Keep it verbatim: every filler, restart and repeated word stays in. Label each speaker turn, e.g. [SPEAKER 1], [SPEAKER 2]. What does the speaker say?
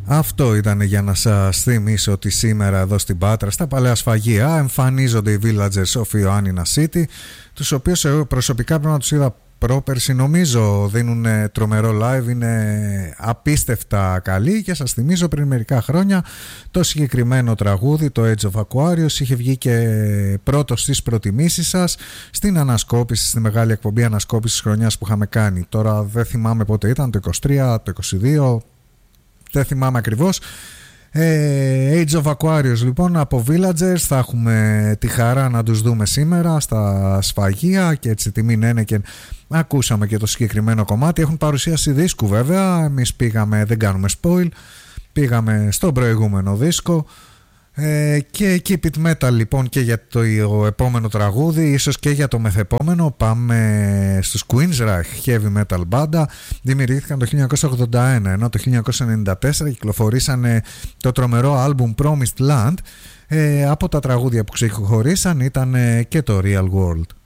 [SPEAKER 1] Αυτό ήταν για να σας θυμίσω ότι σήμερα εδώ στην Πάτρα, στα παλαιά σφαγεία, εμφανίζονται οι Villagers of Ioannina City, τους οποίους εγώ προσωπικά πρέπει να τους είδα πρόπερση, νομίζω δίνουν τρομερό live, είναι απίστευτα καλοί και σας θυμίζω πριν μερικά χρόνια το συγκεκριμένο τραγούδι, το Age of Aquarius, είχε βγει και πρώτο στις προτιμήσεις σας στην ανασκόπηση, στη μεγάλη εκπομπή ανασκόπησης χρονιάς που είχαμε κάνει. Τώρα δεν θυμάμαι πότε ήταν, το είκοσι τρία, το είκοσι δύο, δεν θυμάμαι ακριβώς. Ε, Age of Aquarius λοιπόν από Villagers, θα έχουμε τη χαρά να τους δούμε σήμερα στα σφαγεία και έτσι τιμή είναι και ακούσαμε και το συγκεκριμένο κομμάτι. Έχουν παρουσίαση δίσκου βέβαια, εμείς πήγαμε, δεν κάνουμε spoil, πήγαμε στον προηγούμενο δίσκο ε, και Keep It Metal λοιπόν και για το επόμενο τραγούδι, ίσως και για το μεθεπόμενο. Πάμε στους Queensryche, heavy metal μπάντα, δημιουργήθηκαν το χίλια εννιακόσια ογδόντα ένα, ενώ το χίλια εννιακόσια ενενήντα τέσσερα κυκλοφορήσανε το τρομερό άλμπουμ Promised Land. ε, από τα τραγούδια που ξεχωρίσαν ήταν και το Real World.